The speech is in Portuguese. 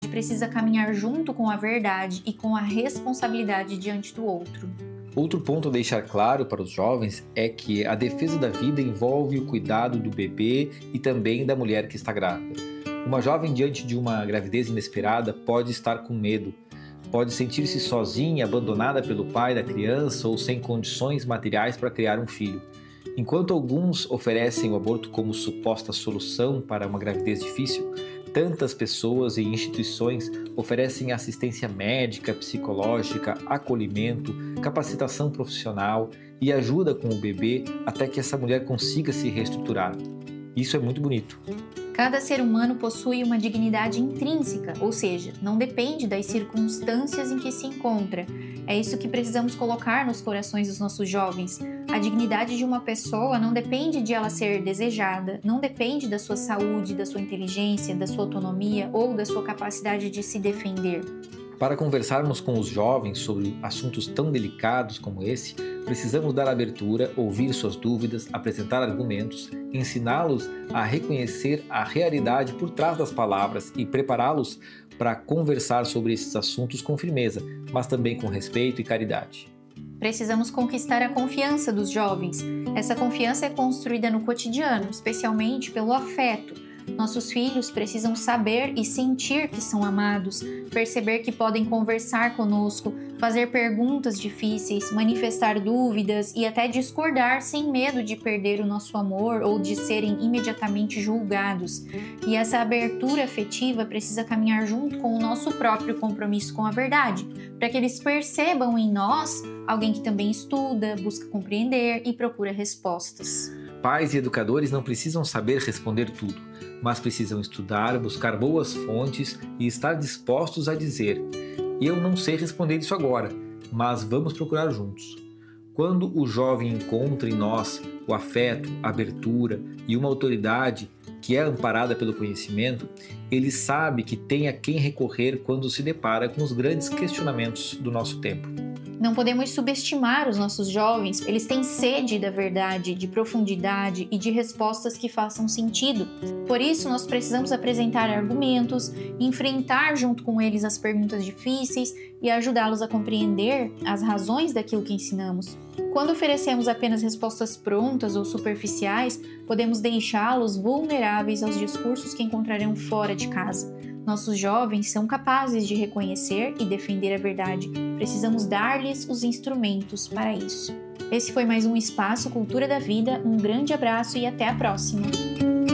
precisa caminhar junto com a verdade e com a responsabilidade diante do outro. Outro ponto a deixar claro para os jovens é que a defesa da vida envolve o cuidado do bebê e também da mulher que está grávida. Uma jovem diante de uma gravidez inesperada pode estar com medo, pode sentir-se sozinha, abandonada pelo pai da criança ou sem condições materiais para criar um filho. Enquanto alguns oferecem o aborto como suposta solução para uma gravidez difícil, tantas pessoas e instituições oferecem assistência médica, psicológica, acolhimento, capacitação profissional e ajuda com o bebê até que essa mulher consiga se reestruturar. Isso é muito bonito. Cada ser humano possui uma dignidade intrínseca, ou seja, não depende das circunstâncias em que se encontra. É isso que precisamos colocar nos corações dos nossos jovens. A dignidade de uma pessoa não depende de ela ser desejada, não depende da sua saúde, da sua inteligência, da sua autonomia ou da sua capacidade de se defender. Para conversarmos com os jovens sobre assuntos tão delicados como esse, precisamos dar abertura, ouvir suas dúvidas, apresentar argumentos, ensiná-los a reconhecer a realidade por trás das palavras e prepará-los para conversar sobre esses assuntos com firmeza, mas também com respeito e caridade. Precisamos conquistar a confiança dos jovens. Essa confiança é construída no cotidiano, especialmente pelo afeto. Nossos filhos precisam saber e sentir que são amados, perceber que podem conversar conosco, fazer perguntas difíceis, manifestar dúvidas e até discordar sem medo de perder o nosso amor ou de serem imediatamente julgados. E essa abertura afetiva precisa caminhar junto com o nosso próprio compromisso com a verdade, para que eles percebam em nós alguém que também estuda, busca compreender e procura respostas. Pais e educadores não precisam saber responder tudo, mas precisam estudar, buscar boas fontes e estar dispostos a dizer: eu não sei responder isso agora, mas vamos procurar juntos. Quando o jovem encontra em nós o afeto, a abertura e uma autoridade que é amparada pelo conhecimento, ele sabe que tem a quem recorrer quando se depara com os grandes questionamentos do nosso tempo. Não podemos subestimar os nossos jovens, eles têm sede da verdade, de profundidade e de respostas que façam sentido. Por isso, nós precisamos apresentar argumentos, enfrentar junto com eles as perguntas difíceis e ajudá-los a compreender as razões daquilo que ensinamos. Quando oferecemos apenas respostas prontas ou superficiais, podemos deixá-los vulneráveis aos discursos que encontrarão fora de casa. Nossos jovens são capazes de reconhecer e defender a verdade. Precisamos dar-lhes os instrumentos para isso. Esse foi mais um Espaço Cultura da Vida. Um grande abraço e até a próxima!